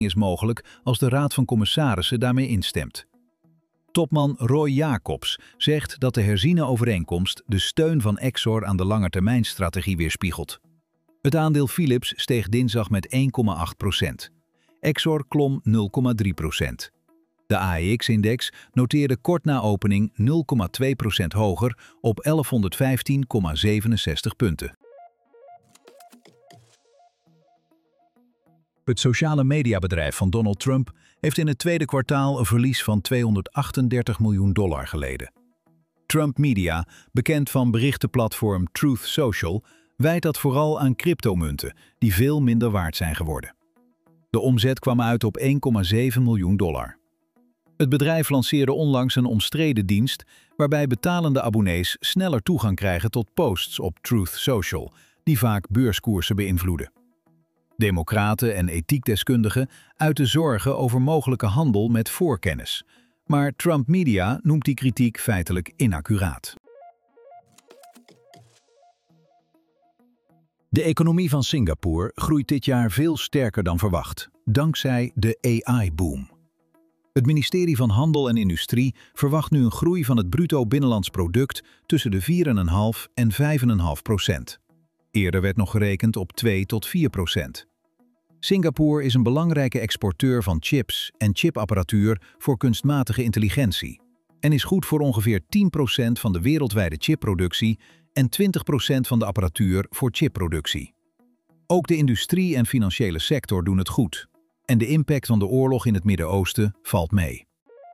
is mogelijk als de Raad van Commissarissen daarmee instemt. Topman Roy Jacobs zegt dat de herziene overeenkomst de steun van Exor aan de langetermijnstrategie weerspiegelt. Het aandeel Philips steeg dinsdag met 1,8%. Exor klom 0,3%. De AEX-index noteerde kort na opening 0,2% hoger op 1115,67 punten. Het sociale mediabedrijf van Donald Trump heeft in het tweede kwartaal een verlies van $238 miljoen geleden. Trump Media, bekend van berichtenplatform Truth Social, wijt dat vooral aan cryptomunten die veel minder waard zijn geworden. De omzet kwam uit op $1,7 miljoen. Het bedrijf lanceerde onlangs een omstreden dienst waarbij betalende abonnees sneller toegang krijgen tot posts op Truth Social, die vaak beurskoersen beïnvloeden. Democraten en ethiekdeskundigen uiten zorgen over mogelijke handel met voorkennis, maar Trump Media noemt die kritiek feitelijk inaccuraat. De economie van Singapore groeit dit jaar veel sterker dan verwacht, dankzij de AI-boom. Het ministerie van Handel en Industrie verwacht nu een groei van het bruto binnenlands product tussen de 4,5 en 5,5%. Eerder werd nog gerekend op 2 tot 4%. Singapore is een belangrijke exporteur van chips en chipapparatuur voor kunstmatige intelligentie en is goed voor ongeveer 10% van de wereldwijde chipproductie en 20% van de apparatuur voor chipproductie. Ook de industrie en financiële sector doen het goed en de impact van de oorlog in het Midden-Oosten valt mee.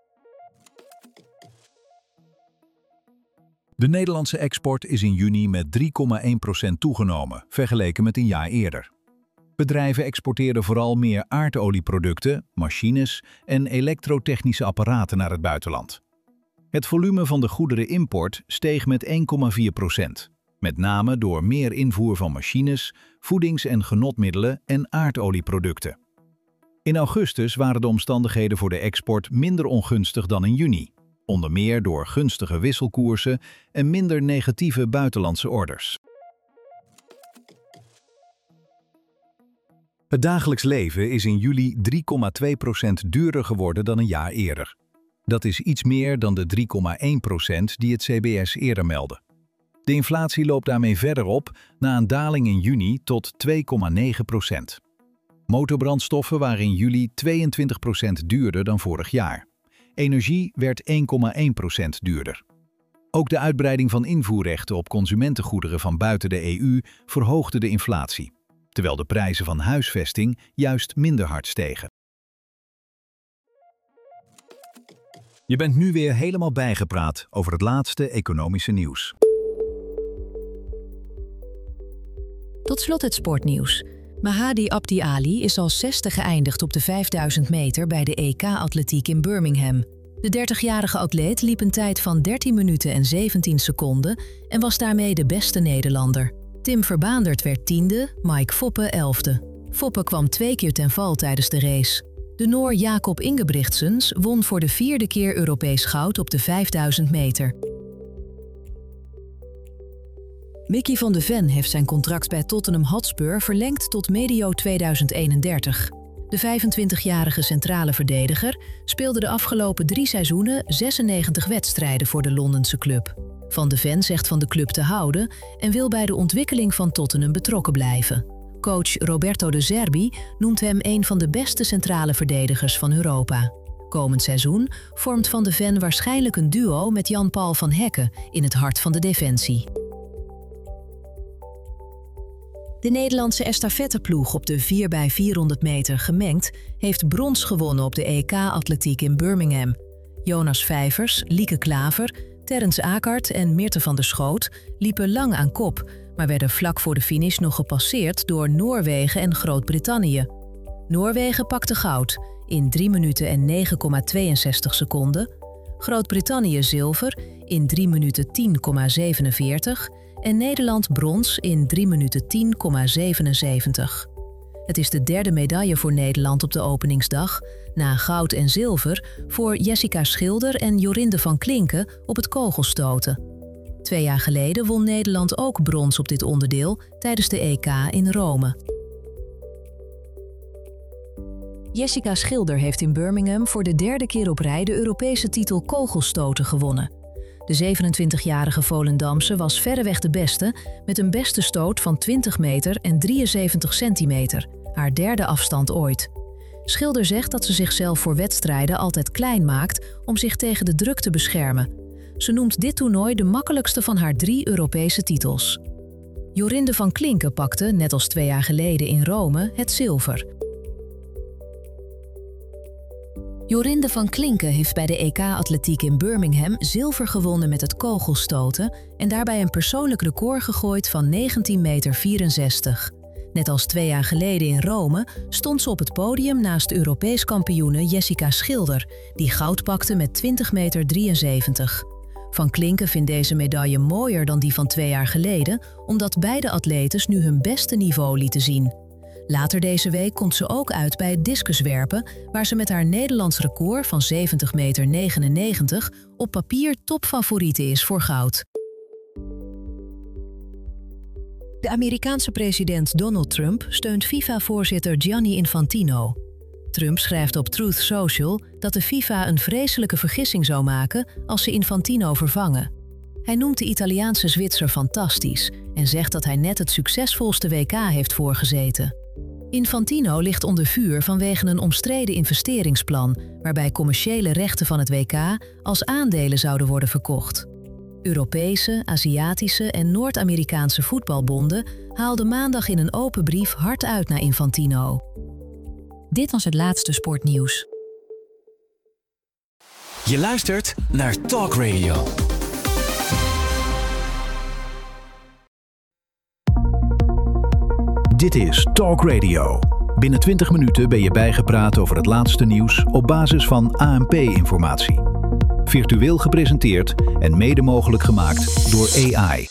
De Nederlandse export is in juni met 3,1% toegenomen, vergeleken met een jaar eerder. Bedrijven exporteerden vooral meer aardolieproducten, machines en elektrotechnische apparaten naar het buitenland. Het volume van de goederenimport steeg met 1,4%, met name door meer invoer van machines, voedings- en genotmiddelen en aardolieproducten. In augustus waren de omstandigheden voor de export minder ongunstig dan in juni, onder meer door gunstige wisselkoersen en minder negatieve buitenlandse orders. Het dagelijks leven is in juli 3,2% duurder geworden dan een jaar eerder. Dat is iets meer dan de 3,1% die het CBS eerder meldde. De inflatie loopt daarmee verder op na een daling in juni tot 2,9%. Motorbrandstoffen waren in juli 22% duurder dan vorig jaar. Energie werd 1,1% duurder. Ook de uitbreiding van invoerrechten op consumentengoederen van buiten de EU verhoogde de inflatie, terwijl de prijzen van huisvesting juist minder hard stegen. Je bent nu weer helemaal bijgepraat over het laatste economische nieuws. Tot slot het sportnieuws. Mahadi Abdi Ali is als 6e geëindigd op de 5000 meter bij de EK-atletiek in Birmingham. De 30-jarige atleet liep een tijd van 13 minuten en 17 seconden en was daarmee de beste Nederlander. Tim Verbaandert werd 10e, Mike Foppe 11e. Foppe kwam 2 keer ten val tijdens de race. De Noor Jacob Ingebrigtsens won voor de 4e keer Europees goud op de 5000 meter. Mickey van de Ven heeft zijn contract bij Tottenham Hotspur verlengd tot medio 2031. De 25-jarige centrale verdediger speelde de afgelopen 3 seizoenen 96 wedstrijden voor de Londense club. Van de Ven zegt van de club te houden en wil bij de ontwikkeling van Tottenham betrokken blijven. Coach Roberto De Zerbi noemt hem een van de beste centrale verdedigers van Europa. Komend seizoen vormt Van de Ven waarschijnlijk een duo met Jan-Paul van Hekken in het hart van de defensie. De Nederlandse estafetteploeg op de 4x400 meter gemengd heeft brons gewonnen op de EK-atletiek in Birmingham. Jonas Vijvers, Lieke Klaver, Terrence Akert en Meerte van der Schoot liepen lang aan kop, maar werden vlak voor de finish nog gepasseerd door Noorwegen en Groot-Brittannië. Noorwegen pakte goud in 3 minuten en 9,62 seconden, Groot-Brittannië zilver in 3 minuten 10,47 en Nederland brons in 3 minuten 10,77. Het is de 3e medaille voor Nederland op de openingsdag, na goud en zilver voor Jessica Schilder en Jorinde van Klinken op het kogelstoten. 2 jaar geleden won Nederland ook brons op dit onderdeel tijdens de EK in Rome. Jessica Schilder heeft in Birmingham voor de derde keer op rij de Europese titel kogelstoten gewonnen. De 27-jarige Volendamse was verreweg de beste, met een beste stoot van 20 meter en 73 centimeter, haar derde afstand ooit. Schilder zegt dat ze zichzelf voor wedstrijden altijd klein maakt om zich tegen de druk te beschermen. Ze noemt dit toernooi de makkelijkste van haar 3 Europese titels. Jorinde van Klinken pakte, net als 2 jaar geleden in Rome, het zilver. Jorinde van Klinken heeft bij de EK-atletiek in Birmingham zilver gewonnen met het kogelstoten en daarbij een persoonlijk record gegooid van 19,64 meter. Net als 2 jaar geleden in Rome stond ze op het podium naast Europees kampioene Jessica Schilder, die goud pakte met 20,73 meter. Van Klinken vindt deze medaille mooier dan die van 2 jaar geleden, omdat beide atletes nu hun beste niveau lieten zien. Later deze week komt ze ook uit bij het discuswerpen, waar ze met haar Nederlands record van 70,99 meter op papier topfavoriete is voor goud. De Amerikaanse president Donald Trump steunt FIFA-voorzitter Gianni Infantino. Trump schrijft op Truth Social dat de FIFA een vreselijke vergissing zou maken als ze Infantino vervangen. Hij noemt de Italiaanse Zwitser fantastisch en zegt dat hij net het succesvolste WK heeft voorgezeten. Infantino ligt onder vuur vanwege een omstreden investeringsplan waarbij commerciële rechten van het WK als aandelen zouden worden verkocht. Europese, Aziatische en Noord-Amerikaanse voetbalbonden haalden maandag in een open brief hard uit naar Infantino. Dit was het laatste sportnieuws. Je luistert naar Talk Radio. Dit is Talk Radio. Binnen 20 minuten ben je bijgepraat over het laatste nieuws op basis van ANP-informatie. Virtueel gepresenteerd en mede mogelijk gemaakt door AI.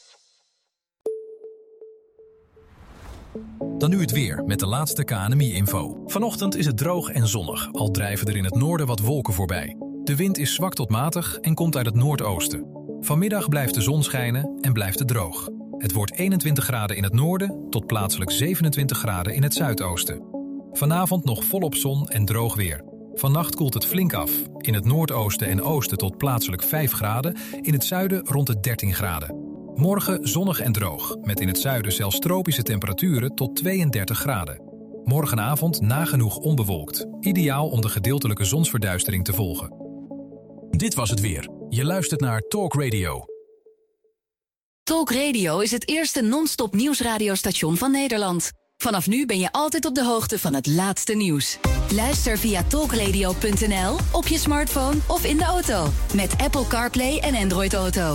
Dan nu het weer met de laatste KNMI-info. Vanochtend is het droog en zonnig, al drijven er in het noorden wat wolken voorbij. De wind is zwak tot matig en komt uit het noordoosten. Vanmiddag blijft de zon schijnen en blijft het droog. Het wordt 21 graden in het noorden tot plaatselijk 27 graden in het zuidoosten. Vanavond nog volop zon en droog weer. Vannacht koelt het flink af. In het noordoosten en oosten tot plaatselijk 5 graden, in het zuiden rond de 13 graden. Morgen zonnig en droog, met in het zuiden zelfs tropische temperaturen tot 32 graden. Morgenavond nagenoeg onbewolkt, ideaal om de gedeeltelijke zonsverduistering te volgen. Dit was het weer. Je luistert naar Talk Radio. Talk Radio is het eerste non-stop nieuwsradiostation van Nederland. Vanaf nu ben je altijd op de hoogte van het laatste nieuws. Luister via talkradio.nl, op je smartphone of in de auto. Met Apple CarPlay en Android Auto.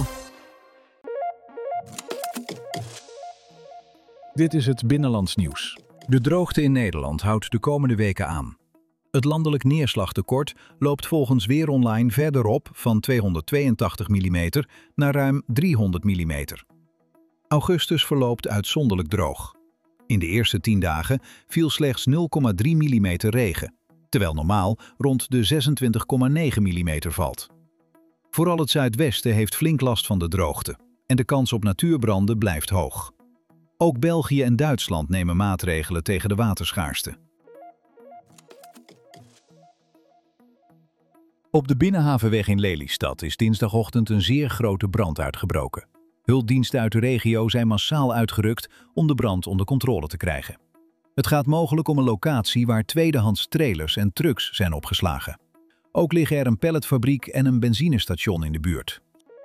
Dit is het Binnenlands nieuws. De droogte in Nederland houdt de komende weken aan. Het landelijk neerslagtekort loopt volgens Weer Online verder op van 282 mm naar ruim 300 mm. Augustus verloopt uitzonderlijk droog. In de eerste 10 dagen viel slechts 0,3 mm regen, terwijl normaal rond de 26,9 mm valt. Vooral het zuidwesten heeft flink last van de droogte en de kans op natuurbranden blijft hoog. Ook België en Duitsland nemen maatregelen tegen de waterschaarste. Op de Binnenhavenweg in Lelystad is dinsdagochtend een zeer grote brand uitgebroken. Hulpdiensten uit de regio zijn massaal uitgerukt om de brand onder controle te krijgen. Het gaat mogelijk om een locatie waar tweedehands trailers en trucks zijn opgeslagen. Ook liggen er een pelletfabriek en een benzinestation in de buurt.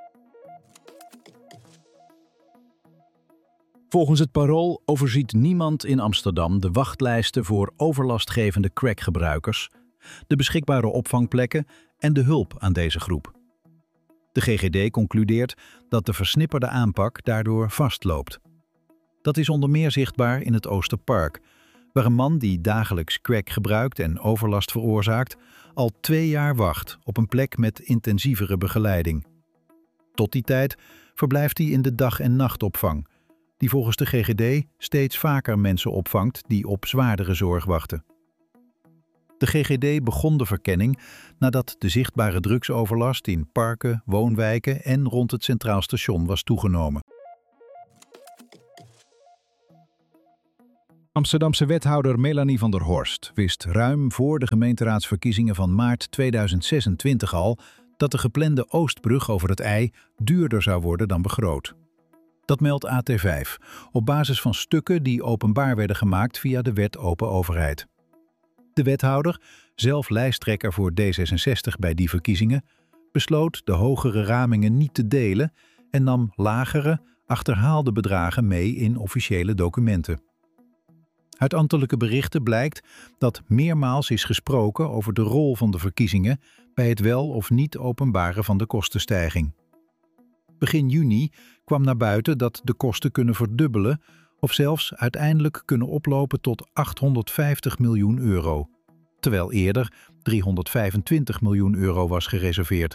Volgens het Parool overziet niemand in Amsterdam de wachtlijsten voor overlastgevende crackgebruikers, de beschikbare opvangplekken en de hulp aan deze groep. De GGD concludeert dat de versnipperde aanpak daardoor vastloopt. Dat is onder meer zichtbaar in het Oosterpark, waar een man die dagelijks crack gebruikt en overlast veroorzaakt, al 2 jaar wacht op een plek met intensievere begeleiding. Tot die tijd verblijft hij in de dag- en nachtopvang, die volgens de GGD steeds vaker mensen opvangt die op zwaardere zorg wachten. De GGD begon de verkenning nadat de zichtbare drugsoverlast in parken, woonwijken en rond het Centraal Station was toegenomen. Amsterdamse wethouder Melanie van der Horst wist ruim voor de gemeenteraadsverkiezingen van maart 2026 al dat de geplande Oostbrug over het IJ duurder zou worden dan begroot. Dat meldt AT5 op basis van stukken die openbaar werden gemaakt via de Wet Open Overheid. De wethouder, zelf lijsttrekker voor D66 bij die verkiezingen, besloot de hogere ramingen niet te delen en nam lagere, achterhaalde bedragen mee in officiële documenten. Uit ambtelijke berichten blijkt dat meermaals is gesproken over de rol van de verkiezingen bij het wel of niet openbaren van de kostenstijging. Begin juni kwam naar buiten dat de kosten kunnen verdubbelen of zelfs uiteindelijk kunnen oplopen tot 850 miljoen euro, terwijl eerder 325 miljoen euro was gereserveerd.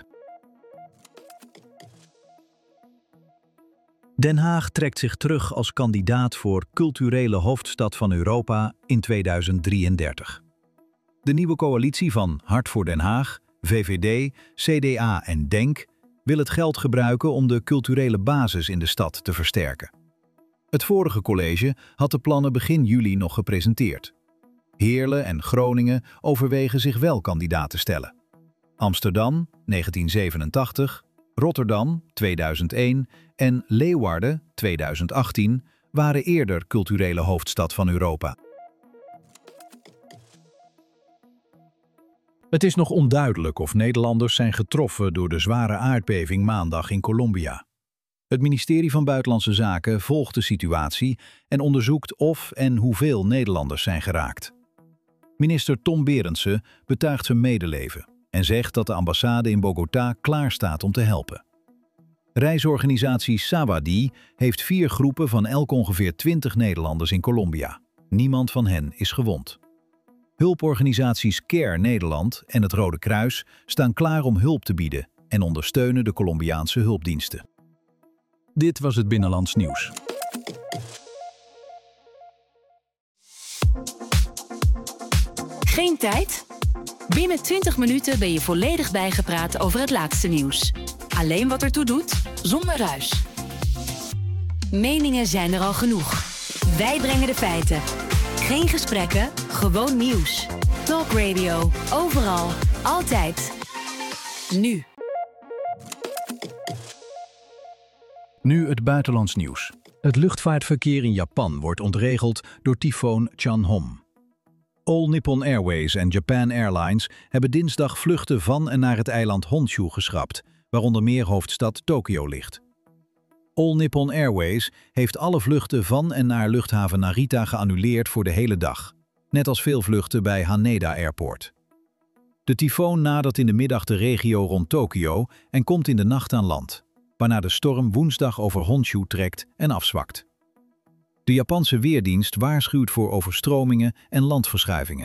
Den Haag trekt zich terug als kandidaat voor culturele hoofdstad van Europa in 2033. De nieuwe coalitie van Hart voor Den Haag, VVD, CDA en DENK wil het geld gebruiken om de culturele basis in de stad te versterken. Het vorige college had de plannen begin juli nog gepresenteerd. Heerlen en Groningen overwegen zich wel kandidaat te stellen. Amsterdam, 1987, Rotterdam, 2001 en Leeuwarden, 2018, waren eerder culturele hoofdstad van Europa. Het is nog onduidelijk of Nederlanders zijn getroffen door de zware aardbeving maandag in Colombia. Het ministerie van Buitenlandse Zaken volgt de situatie en onderzoekt of en hoeveel Nederlanders zijn geraakt. Minister Tom Berendsen betuigt zijn medeleven en zegt dat de ambassade in Bogota klaar staat om te helpen. Reisorganisatie Sawadee heeft 4 groepen van elk ongeveer 20 Nederlanders in Colombia. Niemand van hen is gewond. Hulporganisaties CARE Nederland en het Rode Kruis staan klaar om hulp te bieden en ondersteunen de Colombiaanse hulpdiensten. Dit was het Binnenlands Nieuws. Geen tijd? Binnen 20 minuten ben je volledig bijgepraat over het laatste nieuws. Alleen wat ertoe doet, zonder ruis. Meningen zijn er al genoeg. Wij brengen de feiten. Geen gesprekken, gewoon nieuws. Talk Radio, overal, altijd. Nu. Nu het buitenlands nieuws. Het luchtvaartverkeer in Japan wordt ontregeld door tyfoon Chanhom. All Nippon Airways en Japan Airlines hebben dinsdag vluchten van en naar het eiland Honshu geschrapt, waaronder meer hoofdstad Tokio ligt. All Nippon Airways heeft alle vluchten van en naar luchthaven Narita geannuleerd voor de hele dag, net als veel vluchten bij Haneda Airport. De tyfoon nadert in de middag de regio rond Tokio en komt in de nacht aan land, waarna de storm woensdag over Honshu trekt en afzwakt. De Japanse weerdienst waarschuwt voor overstromingen en landverschuivingen.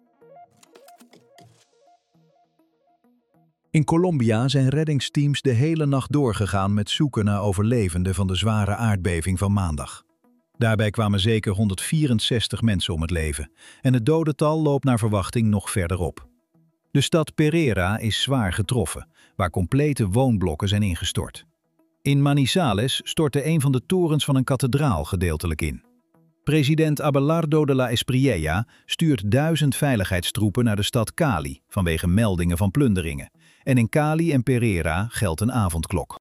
In Colombia zijn reddingsteams de hele nacht doorgegaan met zoeken naar overlevenden van de zware aardbeving van maandag. Daarbij kwamen zeker 164 mensen om het leven en het dodental loopt naar verwachting nog verder op. De stad Pereira is zwaar getroffen, waar complete woonblokken zijn ingestort. In Manizales stortte een van de torens van een kathedraal gedeeltelijk in. President Abelardo de la Espriella stuurt 1000 veiligheidstroepen naar de stad Cali vanwege meldingen van plunderingen. En in Cali en Pereira geldt een avondklok.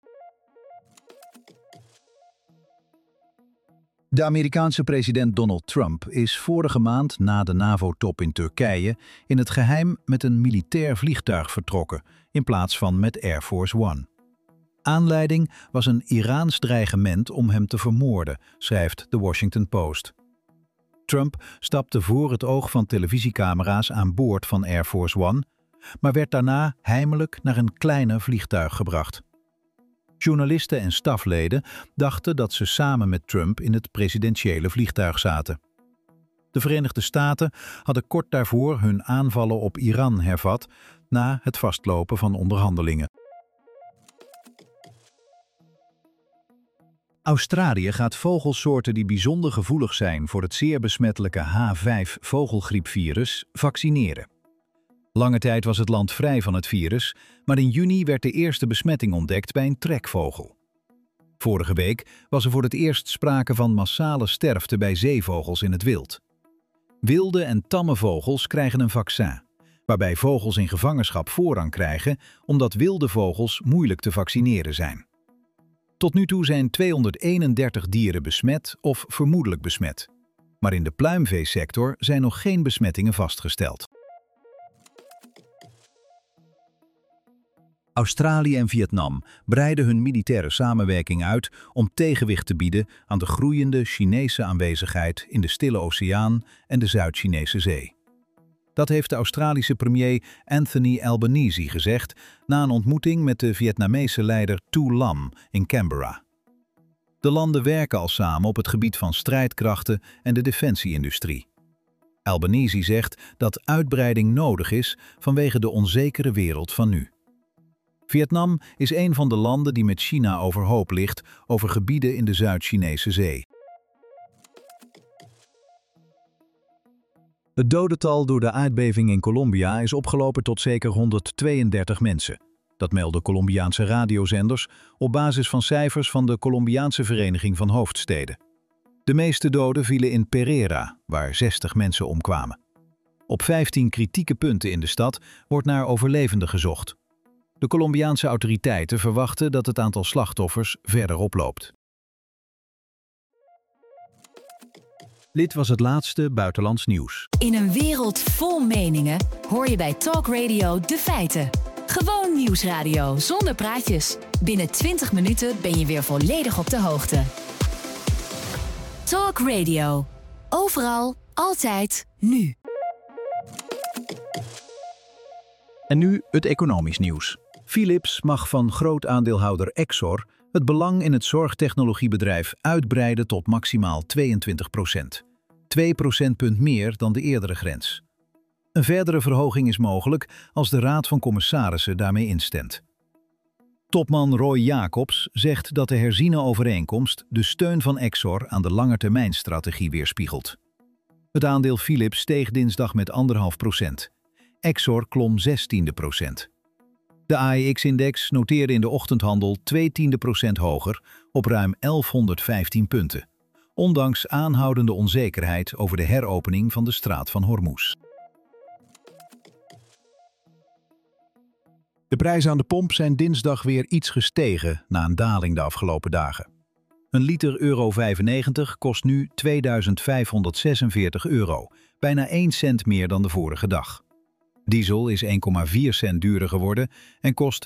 De Amerikaanse president Donald Trump is vorige maand na de NAVO-top in Turkije in het geheim met een militair vliegtuig vertrokken in plaats van met Air Force One. Aanleiding was een Iraans dreigement om hem te vermoorden, schrijft The Washington Post. Trump stapte voor het oog van televisiecamera's aan boord van Air Force One, maar werd daarna heimelijk naar een kleiner vliegtuig gebracht. Journalisten en stafleden dachten dat ze samen met Trump in het presidentiële vliegtuig zaten. De Verenigde Staten hadden kort daarvoor hun aanvallen op Iran hervat na het vastlopen van onderhandelingen. Australië gaat vogelsoorten die bijzonder gevoelig zijn voor het zeer besmettelijke H5-vogelgriepvirus vaccineren. Lange tijd was het land vrij van het virus, maar in juni werd de eerste besmetting ontdekt bij een trekvogel. Vorige week was er voor het eerst sprake van massale sterfte bij zeevogels in het wild. Wilde en tamme vogels krijgen een vaccin, waarbij vogels in gevangenschap voorrang krijgen omdat wilde vogels moeilijk te vaccineren zijn. Tot nu toe zijn 231 dieren besmet of vermoedelijk besmet. Maar in de pluimveesector zijn nog geen besmettingen vastgesteld. Australië en Vietnam breiden hun militaire samenwerking uit om tegenwicht te bieden aan de groeiende Chinese aanwezigheid in de Stille Oceaan en de Zuid-Chinese Zee. Dat heeft de Australische premier Anthony Albanese gezegd na een ontmoeting met de Vietnamese leider Tu Lam in Canberra. De landen werken al samen op het gebied van strijdkrachten en de defensieindustrie. Albanese zegt dat uitbreiding nodig is vanwege de onzekere wereld van nu. Vietnam is een van de landen die met China overhoop ligt over gebieden in de Zuid-Chinese Zee. Het dodental door de aardbeving in Colombia is opgelopen tot zeker 132 mensen. Dat melden Colombiaanse radiozenders op basis van cijfers van de Colombiaanse Vereniging van Hoofdsteden. De meeste doden vielen in Pereira, waar 60 mensen omkwamen. Op 15 kritieke punten in de stad wordt naar overlevenden gezocht. De Colombiaanse autoriteiten verwachten dat het aantal slachtoffers verder oploopt. Dit was het laatste buitenlands nieuws. In een wereld vol meningen hoor je bij Talk Radio de feiten. Gewoon nieuwsradio zonder praatjes. Binnen 20 minuten ben je weer volledig op de hoogte. Talk Radio. Overal, altijd, nu. En nu het economisch nieuws. Philips mag van groot aandeelhouder Exor het belang in het zorgtechnologiebedrijf uitbreiden tot maximaal 22%. 2 procentpunt meer dan de eerdere grens. Een verdere verhoging is mogelijk als de Raad van Commissarissen daarmee instemt. Topman Roy Jacobs zegt dat de herziene overeenkomst de steun van Exor aan de langetermijnstrategie weerspiegelt. Het aandeel Philips steeg dinsdag met 1,5%. Exor klom 0,16%. De AEX-index noteerde in de ochtendhandel 0,2% hoger op ruim 1115 punten, ondanks aanhoudende onzekerheid over de heropening van de straat van Hormuz. De prijzen aan de pomp zijn dinsdag weer iets gestegen na een daling de afgelopen dagen. Een liter euro 95 kost nu €2.546, bijna 1 cent meer dan de vorige dag. Diesel is 1,4 cent duurder geworden en kost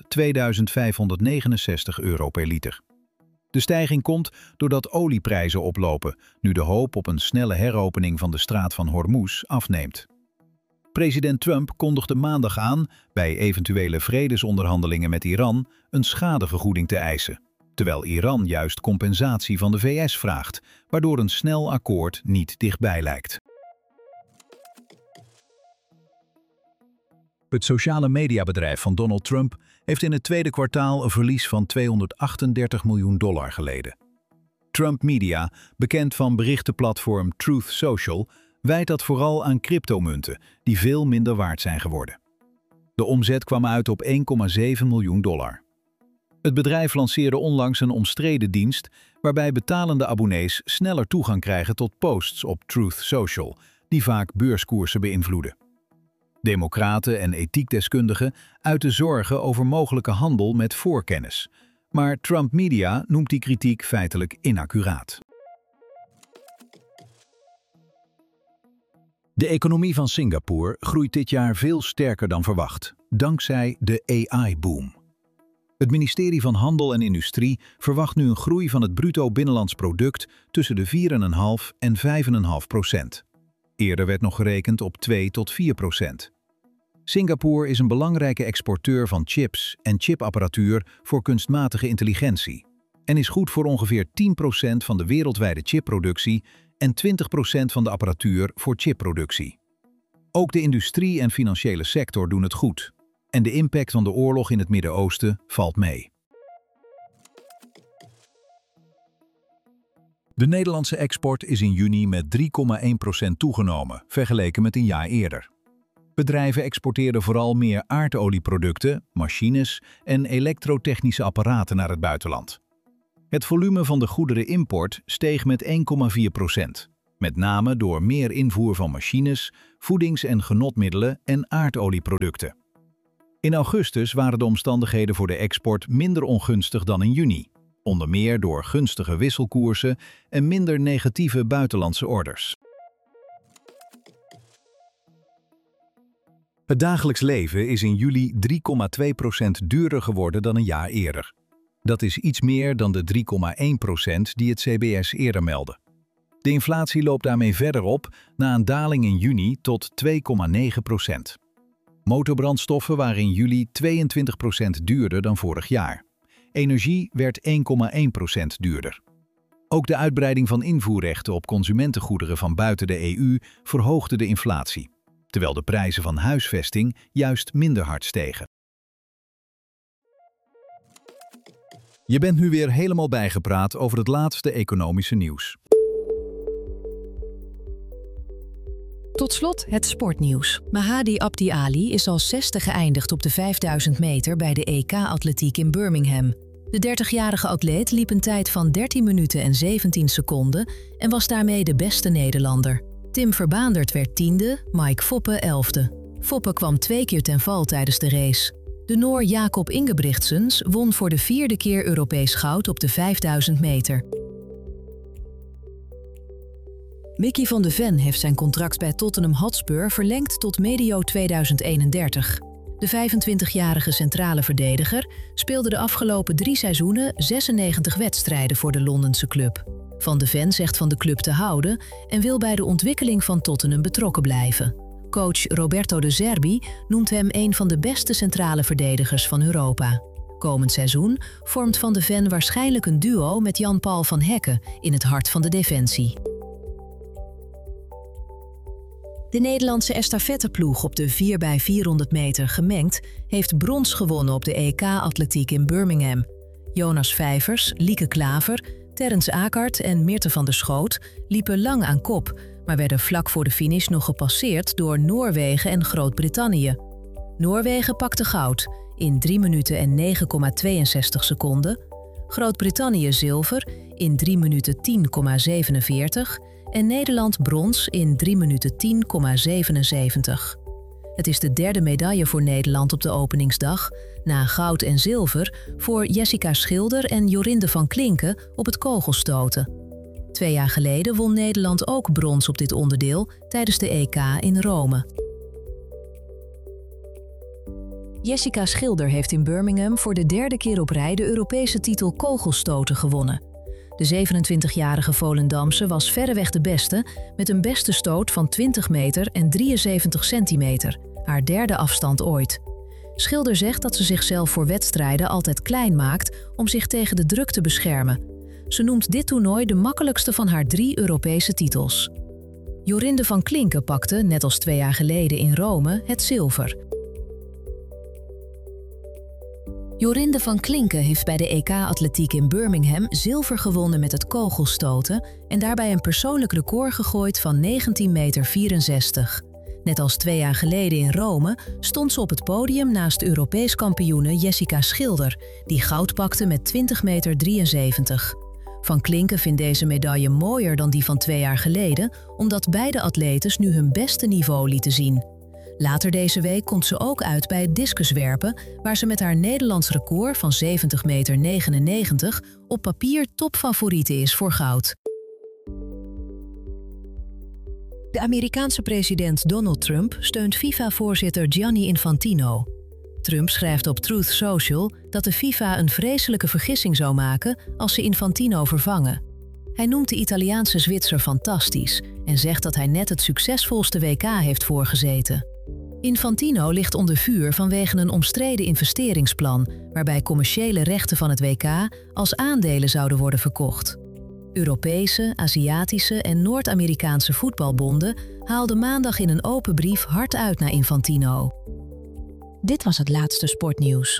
€2.569 per liter. De stijging komt doordat olieprijzen oplopen, nu de hoop op een snelle heropening van de straat van Hormuz afneemt. President Trump kondigde maandag aan, bij eventuele vredesonderhandelingen met Iran, een schadevergoeding te eisen, terwijl Iran juist compensatie van de VS vraagt, waardoor een snel akkoord niet dichtbij lijkt. Het sociale mediabedrijf van Donald Trump heeft in het tweede kwartaal een verlies van $238 miljoen geleden. Trump Media, bekend van berichtenplatform Truth Social, wijt dat vooral aan cryptomunten die veel minder waard zijn geworden. De omzet kwam uit op $1,7 miljoen. Het bedrijf lanceerde onlangs een omstreden dienst waarbij betalende abonnees sneller toegang krijgen tot posts op Truth Social, die vaak beurskoersen beïnvloeden. Democraten en ethiekdeskundigen uiten zorgen over mogelijke handel met voorkennis, maar Trump Media noemt die kritiek feitelijk inaccuraat. De economie van Singapore groeit dit jaar veel sterker dan verwacht, dankzij de AI-boom. Het ministerie van Handel en Industrie verwacht nu een groei van het bruto binnenlands product tussen de 4,5 en 5,5%. Eerder werd nog gerekend op 2 tot 4%. Singapore is een belangrijke exporteur van chips en chipapparatuur voor kunstmatige intelligentie en is goed voor ongeveer 10% van de wereldwijde chipproductie en 20% van de apparatuur voor chipproductie. Ook de industrie en financiële sector doen het goed en de impact van de oorlog in het Midden-Oosten valt mee. De Nederlandse export is in juni met 3,1% toegenomen, vergeleken met een jaar eerder. Bedrijven exporteerden vooral meer aardolieproducten, machines en elektrotechnische apparaten naar het buitenland. Het volume van de goederenimport steeg met 1,4%. met name door meer invoer van machines, voedings- en genotmiddelen en aardolieproducten. In augustus waren de omstandigheden voor de export minder ongunstig dan in juni, onder meer door gunstige wisselkoersen en minder negatieve buitenlandse orders. Het dagelijks leven is in juli 3,2% duurder geworden dan een jaar eerder. Dat is iets meer dan de 3,1% die het CBS eerder meldde. De inflatie loopt daarmee verder op na een daling in juni tot 2,9%. Motorbrandstoffen waren in juli 22% duurder dan vorig jaar. Energie werd 1,1% duurder. Ook de uitbreiding van invoerrechten op consumentengoederen van buiten de EU verhoogde de inflatie, terwijl de prijzen van huisvesting juist minder hard stegen. Je bent nu weer helemaal bijgepraat over het laatste economische nieuws. Tot slot het sportnieuws. Mahdi Abdi Ali is als 6e geëindigd op de 5000 meter bij de EK-atletiek in Birmingham. De 30-jarige atleet liep een tijd van 13 minuten en 17 seconden en was daarmee de beste Nederlander. Tim Verbaandert werd 10e, Mike Foppe 11e. Foppe kwam 2 keer ten val tijdens de race. De Noor Jacob Ingebrigtsens won voor de 4e keer Europees goud op de 5000 meter. Mickey van de Ven heeft zijn contract bij Tottenham Hotspur verlengd tot medio 2031. De 25-jarige centrale verdediger speelde de afgelopen 3 seizoenen 96 wedstrijden voor de Londense club. Van de Ven zegt van de club te houden en wil bij de ontwikkeling van Tottenham betrokken blijven. Coach Roberto De Zerbi noemt hem een van de beste centrale verdedigers van Europa. Komend seizoen vormt Van de Ven waarschijnlijk een duo met Jan-Paul van Hekken in het hart van de defensie. De Nederlandse estafetteploeg op de 4x400 meter gemengd heeft brons gewonnen op de EK-atletiek in Birmingham. Jonas Vijvers, Lieke Klaver, Terrence Akert en Mirte van der Schoot liepen lang aan kop, maar werden vlak voor de finish nog gepasseerd door Noorwegen en Groot-Brittannië. Noorwegen pakte goud in 3 minuten en 9,62 seconden, Groot-Brittannië zilver in 3 minuten 10,47 en Nederland brons in 3 minuten 10,77. Het is de 3e medaille voor Nederland op de openingsdag, na goud en zilver voor Jessica Schilder en Jorinde van Klinken op het kogelstoten. 2 jaar geleden won Nederland ook brons op dit onderdeel tijdens de EK in Rome. Jessica Schilder heeft in Birmingham voor de 3e keer op rij de Europese titel kogelstoten gewonnen. De 27-jarige Volendamse was verreweg de beste met een beste stoot van 20 meter en 73 centimeter, haar 3e afstand ooit. Schilder zegt dat ze zichzelf voor wedstrijden altijd klein maakt om zich tegen de druk te beschermen. Ze noemt dit toernooi de makkelijkste van haar 3 Europese titels. Jorinde van Klinken pakte, net als 2 jaar geleden in Rome, het zilver. Jorinde van Klinken heeft bij de EK-atletiek in Birmingham zilver gewonnen met het kogelstoten en daarbij een persoonlijk record gegooid van 19,64 meter. Net als 2 jaar geleden in Rome stond ze op het podium naast Europees kampioene Jessica Schilder, die goud pakte met 20,73 meter. Van Klinken vindt deze medaille mooier dan die van 2 jaar geleden, omdat beide atletes nu hun beste niveau lieten zien. Later deze week komt ze ook uit bij het discuswerpen, waar ze met haar Nederlands record van 70,99 meter op papier topfavoriete is voor goud. De Amerikaanse president Donald Trump steunt FIFA-voorzitter Gianni Infantino. Trump schrijft op Truth Social dat de FIFA een vreselijke vergissing zou maken als ze Infantino vervangen. Hij noemt de Italiaanse Zwitser fantastisch en zegt dat hij net het succesvolste WK heeft voorgezeten. Infantino ligt onder vuur vanwege een omstreden investeringsplan waarbij commerciële rechten van het WK als aandelen zouden worden verkocht. Europese, Aziatische en Noord-Amerikaanse voetbalbonden haalden maandag in een open brief hard uit naar Infantino. Dit was het laatste sportnieuws.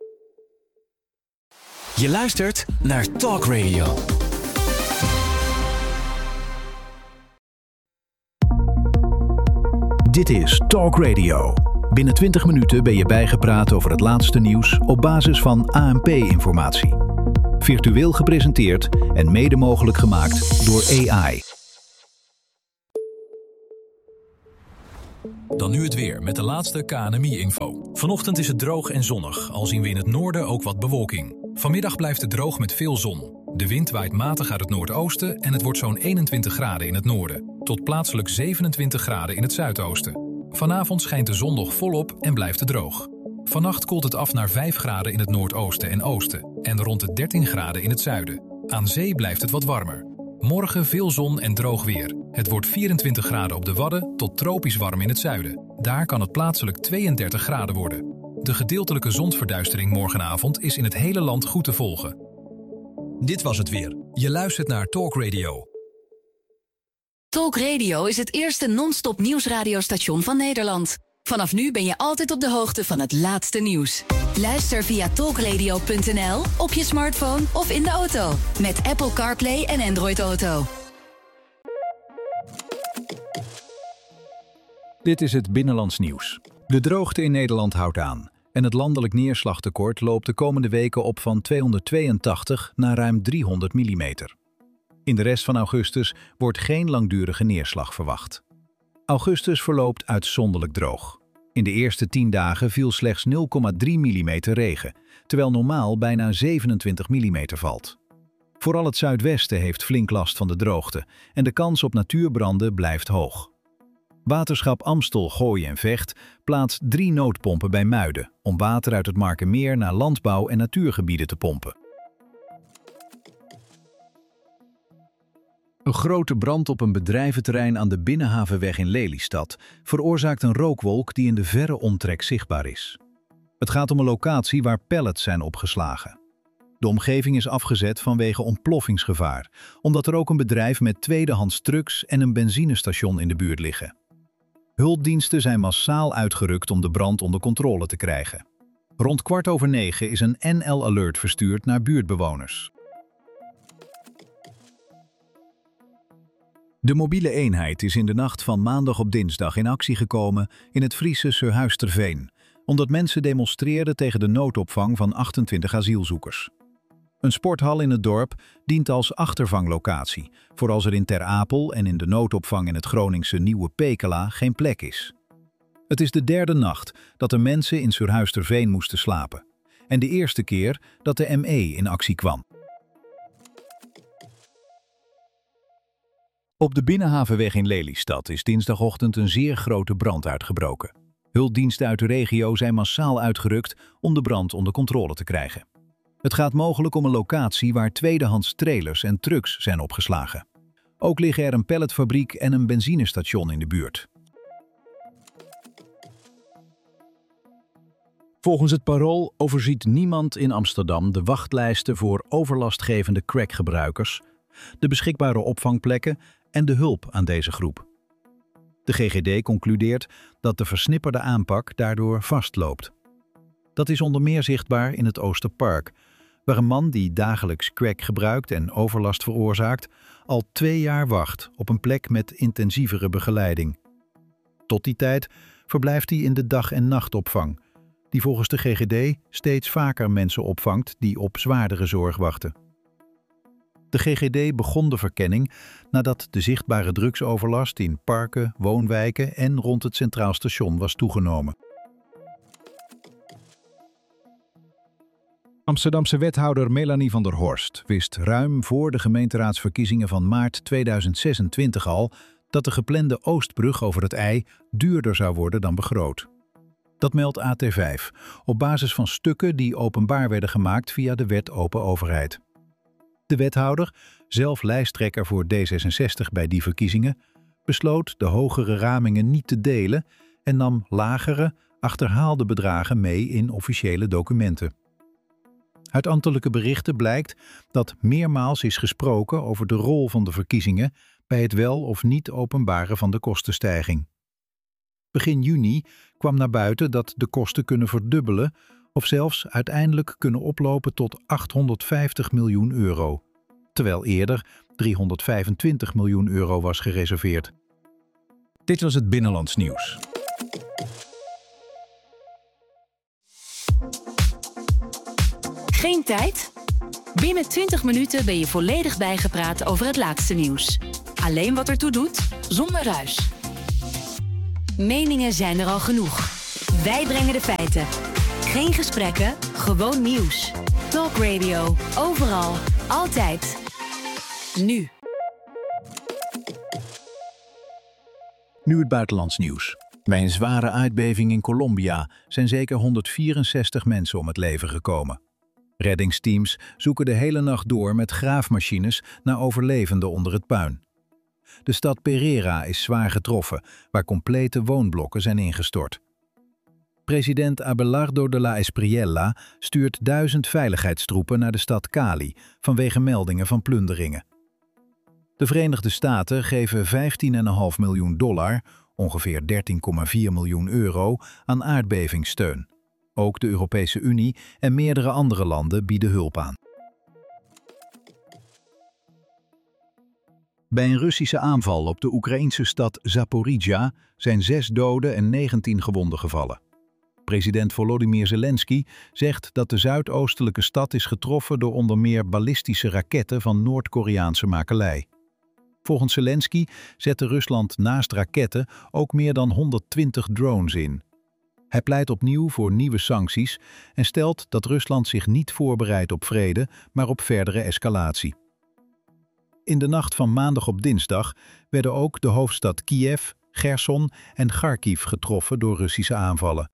Je luistert naar Talk Radio. Dit is Talk Radio. Binnen 20 minuten ben je bijgepraat over het laatste nieuws op basis van ANP-informatie. Virtueel gepresenteerd en mede mogelijk gemaakt door AI. Dan nu het weer met de laatste KNMI-info. Vanochtend is het droog en zonnig, al zien we in het noorden ook wat bewolking. Vanmiddag blijft het droog met veel zon. De wind waait matig uit het noordoosten en het wordt zo'n 21 graden in het noorden. Tot plaatselijk 27 graden in het zuidoosten. Vanavond schijnt de zon nog volop en blijft het droog. Vannacht koelt het af naar 5 graden in het noordoosten en oosten en rond de 13 graden in het zuiden. Aan zee blijft het wat warmer. Morgen veel zon en droog weer. Het wordt 24 graden op de Wadden tot tropisch warm in het zuiden. Daar kan het plaatselijk 32 graden worden. De gedeeltelijke zonsverduistering morgenavond is in het hele land goed te volgen. Dit was het weer. Je luistert naar Talk Radio. Talk Radio is het eerste non-stop nieuwsradiostation van Nederland. Vanaf nu ben je altijd op de hoogte van het laatste nieuws. Luister via talkradio.nl, op je smartphone of in de auto. Met Apple CarPlay en Android Auto. Dit is het Binnenlands nieuws. De droogte in Nederland houdt aan. En het landelijk neerslagtekort loopt de komende weken op van 282 naar ruim 300 mm. In de rest van augustus wordt geen langdurige neerslag verwacht. Augustus verloopt uitzonderlijk droog. In de eerste 10 dagen viel slechts 0,3 mm regen, terwijl normaal bijna 27 mm valt. Vooral het zuidwesten heeft flink last van de droogte en de kans op natuurbranden blijft hoog. Waterschap Amstel, Gooi en Vecht plaatst 3 noodpompen bij Muiden om water uit het Markermeer naar landbouw- en natuurgebieden te pompen. Een grote brand op een bedrijventerrein aan de Binnenhavenweg in Lelystad veroorzaakt een rookwolk die in de verre omtrek zichtbaar is. Het gaat om een locatie waar pallets zijn opgeslagen. De omgeving is afgezet vanwege ontploffingsgevaar, omdat er ook een bedrijf met tweedehands trucks en een benzinestation in de buurt liggen. Hulpdiensten zijn massaal uitgerukt om de brand onder controle te krijgen. Rond 9:15 is een NL-alert verstuurd naar buurtbewoners. De mobiele eenheid is in de nacht van maandag op dinsdag in actie gekomen in het Friese Surhuisterveen, omdat mensen demonstreerden tegen de noodopvang van 28 asielzoekers. Een sporthal in het dorp dient als achtervanglocatie, voor als er in Ter Apel en in de noodopvang in het Groningse Nieuwe Pekela geen plek is. Het is de 3e nacht dat de mensen in Surhuisterveen moesten slapen en de eerste keer dat de ME in actie kwam. Op de Binnenhavenweg in Lelystad is dinsdagochtend een zeer grote brand uitgebroken. Hulpdiensten uit de regio zijn massaal uitgerukt om de brand onder controle te krijgen. Het gaat mogelijk om een locatie waar tweedehands trailers en trucks zijn opgeslagen. Ook liggen er een palletfabriek en een benzinestation in de buurt. Volgens het Parool overziet niemand in Amsterdam de wachtlijsten voor overlastgevende crackgebruikers, de beschikbare opvangplekken en de hulp aan deze groep. De GGD concludeert dat de versnipperde aanpak daardoor vastloopt. Dat is onder meer zichtbaar in het Oosterpark, waar een man die dagelijks crack gebruikt en overlast veroorzaakt, al 2 jaar wacht op een plek met intensievere begeleiding. Tot die tijd verblijft hij in de dag- en nachtopvang, die volgens de GGD steeds vaker mensen opvangt die op zwaardere zorg wachten. De GGD begon de verkenning nadat de zichtbare drugsoverlast in parken, woonwijken en rond het Centraal Station was toegenomen. Amsterdamse wethouder Melanie van der Horst wist ruim voor de gemeenteraadsverkiezingen van maart 2026 al dat de geplande Oostbrug over het IJ duurder zou worden dan begroot. Dat meldt AT5 op basis van stukken die openbaar werden gemaakt via de Wet Open Overheid. De wethouder, zelf lijsttrekker voor D66 bij die verkiezingen, besloot de hogere ramingen niet te delen en nam lagere, achterhaalde bedragen mee in officiële documenten. Uit ambtelijke berichten blijkt dat meermaals is gesproken over de rol van de verkiezingen bij het wel of niet openbaren van de kostenstijging. Begin juni kwam naar buiten dat de kosten kunnen verdubbelen of zelfs uiteindelijk kunnen oplopen tot 850 miljoen euro, terwijl eerder 325 miljoen euro was gereserveerd. Dit was het Binnenlands nieuws. Geen tijd? Binnen 20 minuten ben je volledig bijgepraat over het laatste nieuws. Alleen wat ertoe doet, zonder ruis. Meningen zijn er al genoeg. Wij brengen de feiten. Geen gesprekken, gewoon nieuws. Talk Radio. Overal. Altijd. Nu. Nu het buitenlands nieuws. Bij een zware aardbeving in Colombia zijn zeker 164 mensen om het leven gekomen. Reddingsteams zoeken de hele nacht door met graafmachines naar overlevenden onder het puin. De stad Pereira is zwaar getroffen, waar complete woonblokken zijn ingestort. President Abelardo de la Espriella stuurt 1000 veiligheidstroepen naar de stad Cali vanwege meldingen van plunderingen. De Verenigde Staten geven $15,5 miljoen, ongeveer 13,4 miljoen euro, aan aardbevingssteun. Ook de Europese Unie en meerdere andere landen bieden hulp aan. Bij een Russische aanval op de Oekraïnse stad Zaporizhzhia zijn 6 doden en 19 gewonden gevallen. President Volodymyr Zelensky zegt dat de zuidoostelijke stad is getroffen door onder meer ballistische raketten van Noord-Koreaanse makelij. Volgens Zelensky zette Rusland naast raketten ook meer dan 120 drones in. Hij pleit opnieuw voor nieuwe sancties en stelt dat Rusland zich niet voorbereidt op vrede, maar op verdere escalatie. In de nacht van maandag op dinsdag werden ook de hoofdstad Kiev, Gerson en Kharkiv getroffen door Russische aanvallen.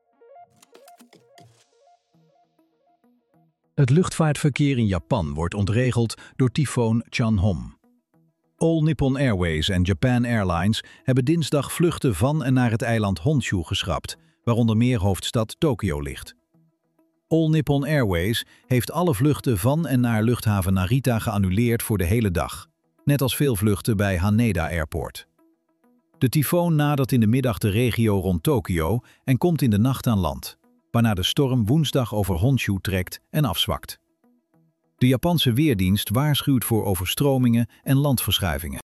Het luchtvaartverkeer in Japan wordt ontregeld door tyfoon Chanhom. All Nippon Airways en Japan Airlines hebben dinsdag vluchten van en naar het eiland Honshu geschrapt, waar onder meer hoofdstad Tokio ligt. All Nippon Airways heeft alle vluchten van en naar luchthaven Narita geannuleerd voor de hele dag, net als veel vluchten bij Haneda Airport. De tyfoon nadert in de middag de regio rond Tokio en komt in de nacht aan land, waarna de storm woensdag over Honshu trekt en afzwakt. De Japanse weerdienst waarschuwt voor overstromingen en landverschuivingen.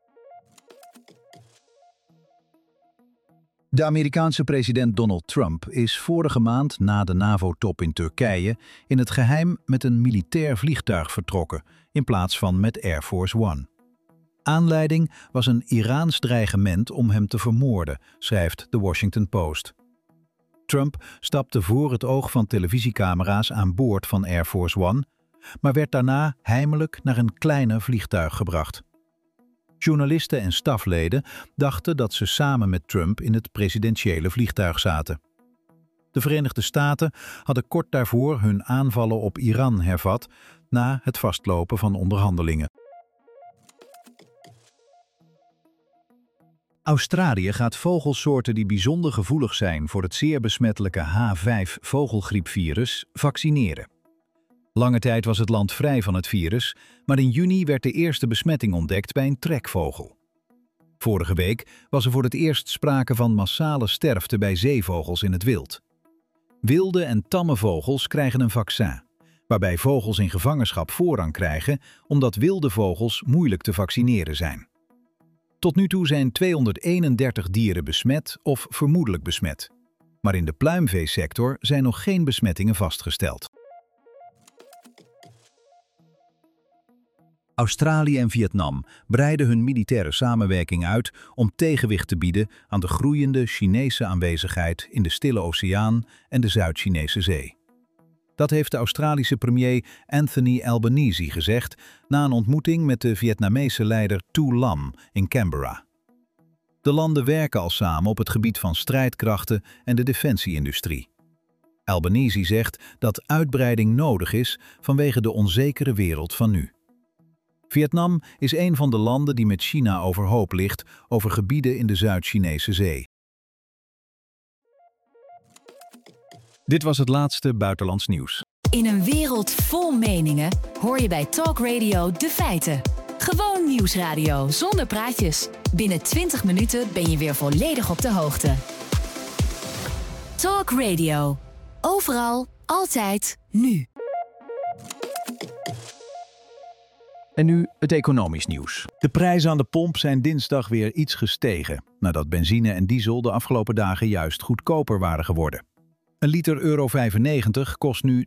De Amerikaanse president Donald Trump is vorige maand na de NAVO-top in Turkije in het geheim met een militair vliegtuig vertrokken in plaats van met Air Force One. Aanleiding was een Iraans dreigement om hem te vermoorden, schrijft The Washington Post. Trump stapte voor het oog van televisiecamera's aan boord van Air Force One, maar werd daarna heimelijk naar een kleine vliegtuig gebracht. Journalisten en stafleden dachten dat ze samen met Trump in het presidentiële vliegtuig zaten. De Verenigde Staten hadden kort daarvoor hun aanvallen op Iran hervat na het vastlopen van onderhandelingen. Australië gaat vogelsoorten die bijzonder gevoelig zijn voor het zeer besmettelijke H5-vogelgriepvirus vaccineren. Lange tijd was het land vrij van het virus, maar in juni werd de eerste besmetting ontdekt bij een trekvogel. Vorige week was er voor het eerst sprake van massale sterfte bij zeevogels in het wild. Wilde en tamme vogels krijgen een vaccin, waarbij vogels in gevangenschap voorrang krijgen omdat wilde vogels moeilijk te vaccineren zijn. Tot nu toe zijn 231 dieren besmet of vermoedelijk besmet, maar in de pluimveesector zijn nog geen besmettingen vastgesteld. Australië en Vietnam breiden hun militaire samenwerking uit om tegenwicht te bieden aan de groeiende Chinese aanwezigheid in de Stille Oceaan en de Zuid-Chinese Zee. Dat heeft de Australische premier Anthony Albanese gezegd na een ontmoeting met de Vietnamese leider Tu Lam in Canberra. De landen werken al samen op het gebied van strijdkrachten en de defensieindustrie. Albanese zegt dat uitbreiding nodig is vanwege de onzekere wereld van nu. Vietnam is een van de landen die met China overhoop ligt over gebieden in de Zuid-Chinese Zee. Dit was het laatste buitenlands nieuws. In een wereld vol meningen hoor je bij Talk Radio de feiten. Gewoon nieuwsradio zonder praatjes. Binnen 20 minuten ben je weer volledig op de hoogte. Talk Radio. Overal, altijd, nu. En nu het economisch nieuws. De prijzen aan de pomp zijn dinsdag weer iets gestegen, nadat benzine en diesel de afgelopen dagen juist goedkoper waren geworden. Een liter euro 95 kost nu